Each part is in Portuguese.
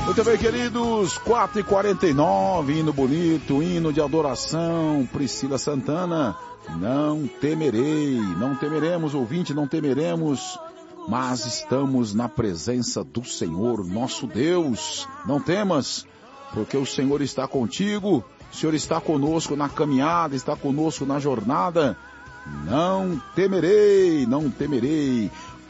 Muito bem, queridos, 4h49, hino bonito, hino de adoração, Priscila Santana, não temerei, não temeremos, ouvinte, não temeremos, mas estamos na presença do Senhor, nosso Deus, não temas, porque o Senhor está contigo, o Senhor está conosco na caminhada, está conosco na jornada, não temerei, não temerei.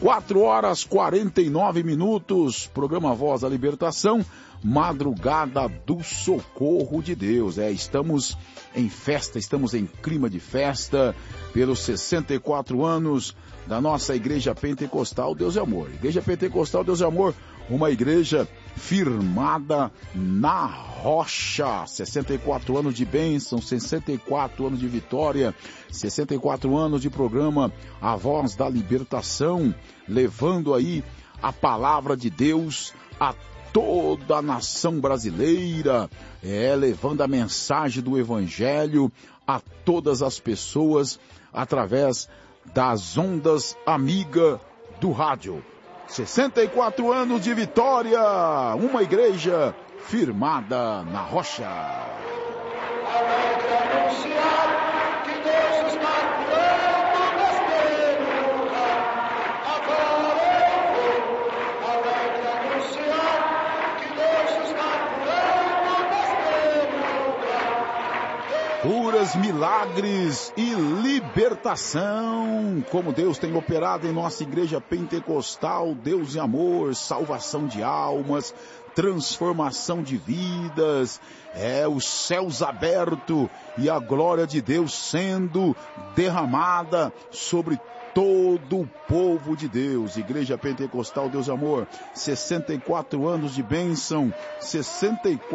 4h49, programa Voz da Libertação, madrugada do socorro de Deus. Estamos em festa, estamos em clima de festa, pelos 64 anos da nossa Igreja Pentecostal Deus é Amor. Igreja Pentecostal Deus é Amor, uma igreja firmada na rocha, 64 anos de bênção, 64 anos de vitória, 64 anos de programa A Voz da Libertação, levando aí a palavra de Deus a toda a nação brasileira, levando a mensagem do Evangelho a todas as pessoas através das ondas amiga do rádio. 64 anos de vitória, uma igreja firmada na rocha. Alegre anunciar que Deus está curando neste lugar. Agora eu vou. Alegre anunciar que Deus está curando neste lugar. Curas, milagres e libertação, como Deus tem operado em nossa Igreja Pentecostal, Deus e amor, salvação de almas, transformação de vidas, os céus abertos e a glória de Deus sendo derramada sobre todo o povo de Deus. Igreja Pentecostal Deus e Amor, 64 anos de bênção, 64